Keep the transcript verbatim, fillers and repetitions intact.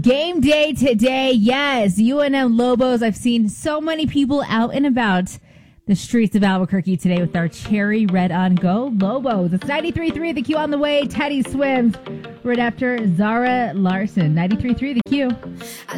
game day today. Yes, U N M Lobos. I've seen so many people out and about the streets of Albuquerque today with our cherry red on. Go Lobos. It's ninety-three point three The Q on the way. Teddy Swims right after Zara Larson. ninety-three point three The Q.